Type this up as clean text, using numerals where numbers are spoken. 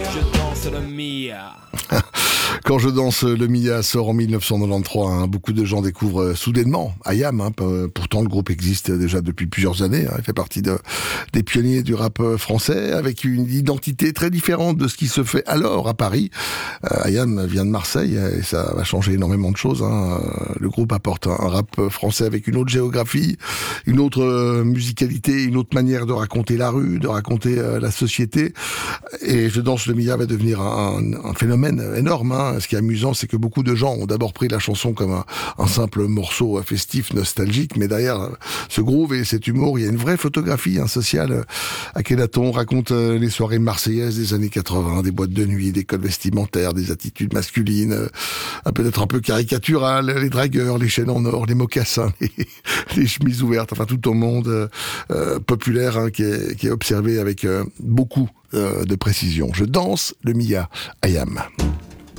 Je danse le Mia. Quand je danse, le Mia sort en 1993. Beaucoup de gens découvrent soudainement IAM. Pourtant, le groupe existe déjà depuis plusieurs années. Il fait partie des pionniers du rap français, avec une identité très différente de ce qui se fait alors à Paris. IAM vient de Marseille et ça va changer énormément de choses. Le groupe apporte un rap français avec une autre géographie, une autre musicalité, une autre manière de raconter la rue, de raconter la société. Et je danse le Mia va devenir un phénomène énorme. Ce qui est amusant, c'est que beaucoup de gens ont d'abord pris la chanson comme un simple morceau festif, nostalgique, mais derrière ce groove et cet humour, il y a une vraie photographie sociale. Akhenaton raconte les soirées marseillaises des années 80, des boîtes de nuit, des codes vestimentaires, des attitudes masculines, peut-être un peu caricaturales, les dragueurs, les chaînes en or, les mocassins, les chemises ouvertes, enfin tout un monde populaire qui est observé avec beaucoup de précision. Je danse le Mia, IAM.